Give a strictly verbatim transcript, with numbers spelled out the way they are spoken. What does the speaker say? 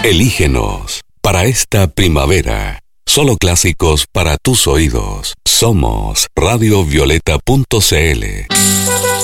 Elígenos para esta primavera. Solo clásicos para tus oídos. Somos radio violeta punto c l.